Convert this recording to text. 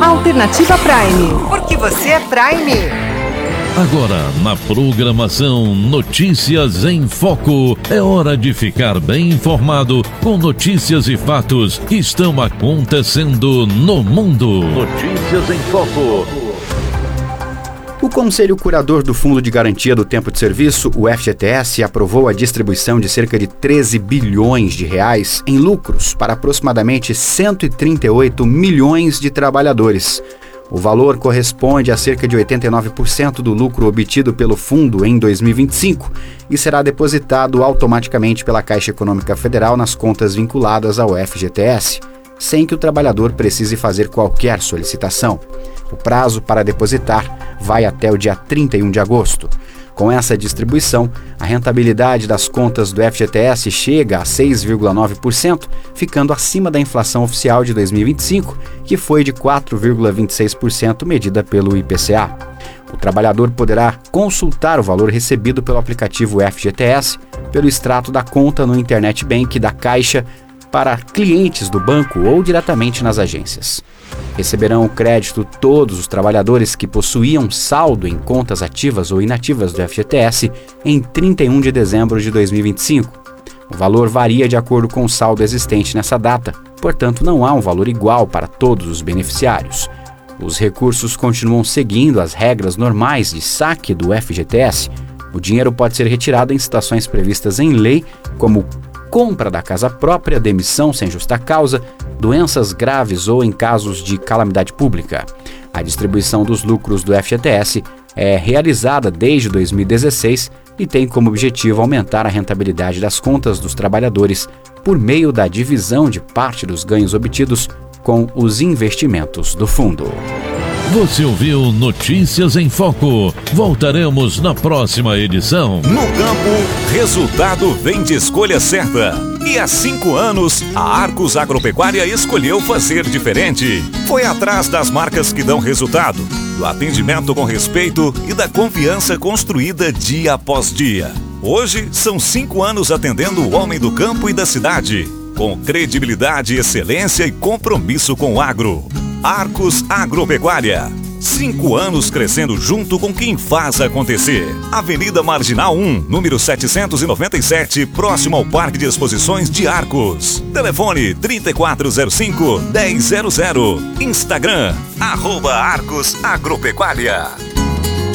Alternativa Prime. Porque você é Prime. Agora, na programação Notícias em Foco, é hora de ficar bem informado com notícias e fatos que estão acontecendo no mundo. Notícias em Foco. O Conselho Curador do Fundo de Garantia do Tempo de Serviço, o FGTS, aprovou a distribuição de cerca de 13 bilhões de reais em lucros para aproximadamente 138 milhões de trabalhadores. O valor corresponde a cerca de 89% do lucro obtido pelo fundo em 2025 e será depositado automaticamente pela Caixa Econômica Federal nas contas vinculadas ao FGTS, sem que o trabalhador precise fazer qualquer solicitação. O prazo para depositar vai até o dia 31 de agosto. Com essa distribuição, a rentabilidade das contas do FGTS chega a 6,9%, ficando acima da inflação oficial de 2025, que foi de 4,26% medida pelo IPCA. O trabalhador poderá consultar o valor recebido pelo aplicativo FGTS pelo extrato da conta no Internet Bank da Caixa para clientes do banco ou diretamente nas agências. Receberão o crédito todos os trabalhadores que possuíam saldo em contas ativas ou inativas do FGTS em 31 de dezembro de 2025. O valor varia de acordo com o saldo existente nessa data, portanto não há um valor igual para todos os beneficiários. Os recursos continuam seguindo as regras normais de saque do FGTS. O dinheiro pode ser retirado em situações previstas em lei, como compra da casa própria, demissão sem justa causa, doenças graves ou em casos de calamidade pública. A distribuição dos lucros do FGTS é realizada desde 2016 e tem como objetivo aumentar a rentabilidade das contas dos trabalhadores por meio da divisão de parte dos ganhos obtidos com os investimentos do fundo. Você ouviu Notícias em Foco. Voltaremos na próxima edição. No campo, resultado vem de escolha certa. E há 5 anos, a Arcos Agropecuária escolheu fazer diferente. Foi atrás das marcas que dão resultado, do atendimento com respeito e da confiança construída dia após dia. Hoje, são 5 anos atendendo o homem do campo e da cidade, com credibilidade, excelência e compromisso com o agro. Arcos Agropecuária. 5 anos crescendo junto com quem faz acontecer. Avenida Marginal 1, número 797, próximo ao Parque de Exposições de Arcos. Telefone 3405-1000. Instagram, @Arcos Agropecuária.